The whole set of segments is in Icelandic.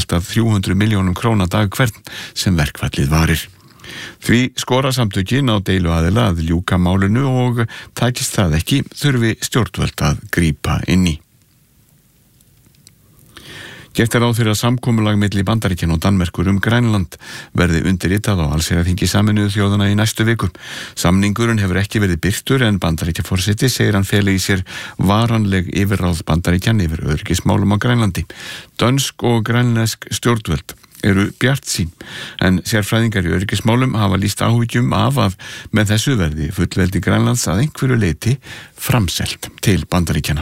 allt að 300 milljónum króna dag hvern sem verkfallið varir. Því skora samtökin á deiluaðila að ljúka málinu og takist það ekki þurfi stjórnvöld að grípa inn í. Gert ráð fyrir að samkomulag milli Bandaríkjanna og Danmerkur Grænland verði undirritað á allsherjarþingi Sameinuðu þjóðanna í næstu viku. Samningurinn hefur ekki verið birtur en Bandaríkjaforseti segir hann feli í sér varanleg yfirráð Bandaríkjanna yfir öryggismálum á Grænlandi. Dönsk og grænlensk stjórnvöld eru bjartsýn, en sérfræðingar í öryggismálum hafa lýst áhyggjum af að með þessu verði fullveldi Grænlands að einhverju leyti framselt til Bandaríkjanna.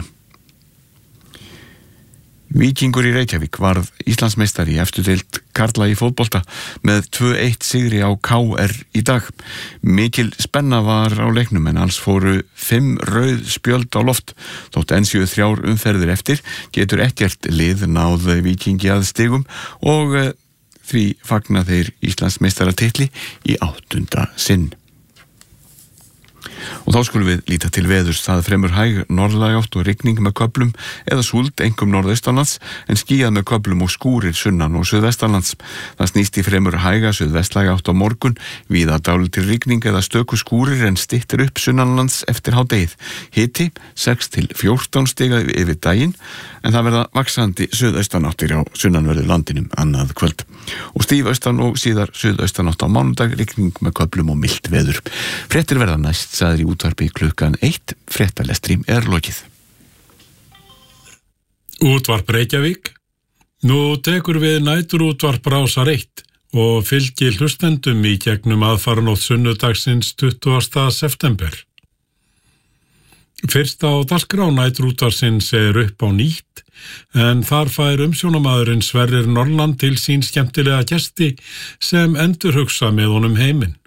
Víkingur í Reykjavík varð Íslandsmeistari í efstu deild karla í fótbolta með 2-1 sigri á KR í dag. Mikil spenna var á leiknum en alls fóru 5 rauð spjöld á loft. Þótt enn séu 3 umferðir eftir getur ekkert lið náð Víkingi að stigum og því fagna þeir Íslandsmeistaratitli í 8. sinn. Og þá skulum við líta til veðurs. Það fremur hæg norðlæg átt og rigning með köflum eða súld einkum norðaustanlands en skýjað með köflum og skúrir sunnan og suðvestanlands. Það snýst í fremur hæga suðvestlæg átt á morgun, víða dálítil rigning eða stöku skúrir en styttir upp sunnanlands eftir hádegið. Hiti 6 til 14 stiga yfir daginn en það verða vaxandi suðaustanáttir á sunnanverðu landinum annað kvöld. Og stíf austan og síðar suðaustanátt á mánudag, rigning með köflum og milt veður. Fréttir verða næst sagðir í útvarpi klukkan 1, fréttalestri lokið. Útvarp Reykjavík. Nú tekur við næturútvarp Rásar 1 og fylgir hlustendum í gegnum aðfaranótt sunnudagsins 20. september. Fyrst á dagskrá næturútvarpsins upp á nýtt, en þar fær umsjónamaðurinn Sverrir Norland til sín skemmtilega gesti sem endurhugsa með honum heiminn.